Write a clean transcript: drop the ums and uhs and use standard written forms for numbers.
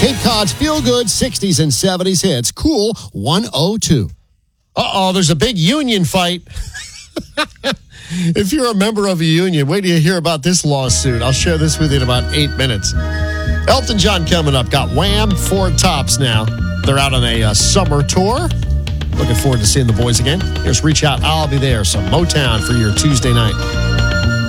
Cape Cod's feel-good 60s and 70s hits. Cool 102. Uh-oh, there's a big union fight. If you're a member of a union, wait till you hear about this lawsuit. I'll share this with you in about 8 minutes. Elton John coming up. Got Wham! 4 Tops now. They're out on a summer tour. Looking forward to seeing the boys again. Here's Reach Out, I'll Be There. Some Motown for your Tuesday night.